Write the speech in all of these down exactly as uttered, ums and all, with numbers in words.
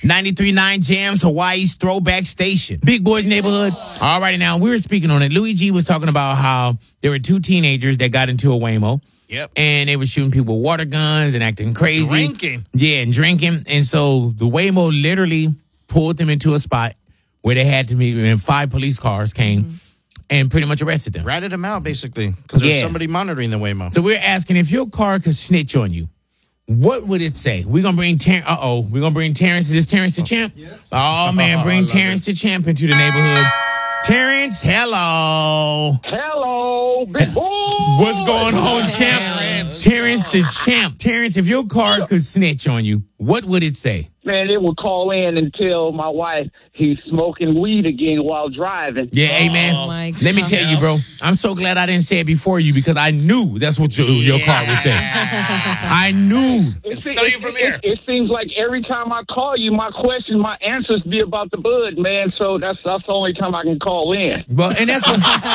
ninety-three point nine Jams, Hawaii's throwback station. Big Boys Neighborhood. All righty, now, we were speaking on it. Louis G was talking about how there were two teenagers that got into a Waymo. Yep. And they were shooting people with water guns and acting crazy. Drinking. Yeah, and drinking. And so the Waymo literally pulled them into a spot where they had to meet, and five police cars came mm-hmm. and pretty much arrested them. Ratted them out, basically, because there's yeah. somebody monitoring the Waymo. So we're asking, if your car could snitch on you, what would it say? We're going to bring Ter- Uh-oh. We're going to bring Terrence. Is this Terrence the Champ? Yeah. Oh, man. Bring Terrence it. the Champ into the neighborhood. Terrence, hello. Hello, big boy. What's going on, Champ? Terrence the Champ. Terrence, if your car could snitch on you, what would it say? Man, it would call in and tell my wife he's smoking weed again while driving. Yeah, hey, man. Oh, my Let me tell you, bro. I'm so glad I didn't say it before you because I knew that's what your, your car would say. I knew. It's snowing from here. It, it seems like every time I call you, my questions, my answers be about the bud, man. So that's that's the only time I can call in. Well, and that's what,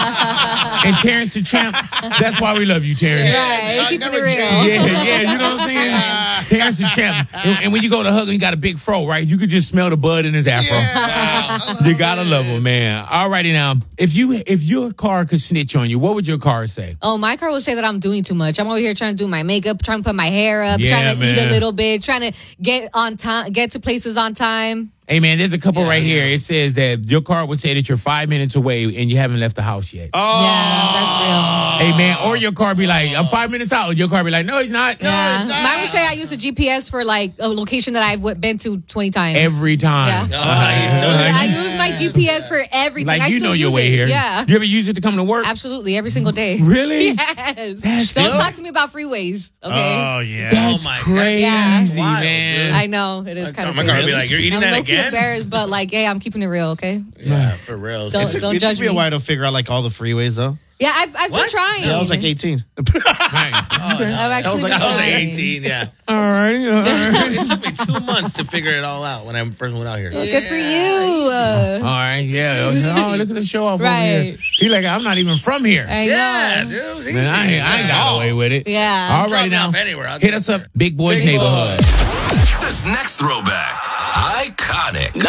and Terrence the Champ, that's why we love you, Terrence. Right, Yeah, keep it never real. change. Yeah, yeah, you know what I'm saying? Terrence the Champ. And, and when you go to hug him, he got a big fro, right? You could just smell the bud in his afro. Yeah. You gotta love him, man. All righty now. If you if your car could snitch on you, what would your car say? Oh, my car will say that I'm doing too much. I'm over here trying to do my makeup, trying to put my hair up, Yeah, trying to man. eat a little bit, trying to get on time, get to places on time. Hey, man, there's a couple yeah, right yeah. here. It says that your car would say that you're five minutes away and you haven't left the house yet. Oh. Yeah, that's real. Hey, man, or your car be like, I'm five minutes out. Your car be like, no, he's not. No, yeah. he's not. Mine would say I use a G P S for like a location that I've w- been to twenty times. Every time. Yeah. Oh, you still I use my G P S for everything. Like, I you still know your use way it. here. Yeah. You ever use it to come to work? Absolutely, every single day. Really? Yes. That's Don't good. talk to me about freeways, okay? Oh, yeah. That's oh my crazy, Yeah. Wild, man. I know, it is kind of My crazy. car would be like, you're eating I'm that low-key again? embarrassed, but like, hey, I'm keeping it real, okay? Yeah, for real. Don't- it took, don't it judge took me a me. while to figure out like all the freeways, though. Yeah, I've, I've been What? trying. Yeah, I was like eighteen. I've actually like- been I was like trying. eighteen, yeah. All right. All right. It took me two months to figure it all out when I first went out here. Well, good for you. Uh, All right, yeah. Oh, look at the show off over Right. here. He like, I'm not even from here. I Yeah, know. dude. It was Man, I easy. ain't, I ain't got away with it. Yeah. All Drop righty me now. off anywhere. I'll Hit get us up, Big Boys Big Neighborhood. This next throwback, iconic.